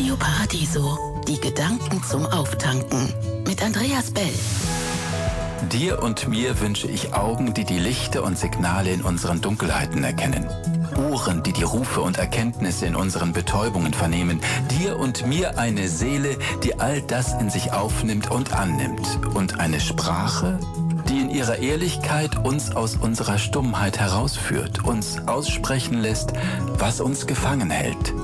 Radio Paradiso. Die Gedanken zum Auftanken. Mit Andreas Bell. Dir und mir wünsche ich Augen, die die Lichter und Signale in unseren Dunkelheiten erkennen. Ohren, die die Rufe und Erkenntnisse in unseren Betäubungen vernehmen. Dir und mir eine Seele, die all das in sich aufnimmt und annimmt. Und eine Sprache, die in ihrer Ehrlichkeit uns aus unserer Stummheit herausführt, uns aussprechen lässt, was uns gefangen hält.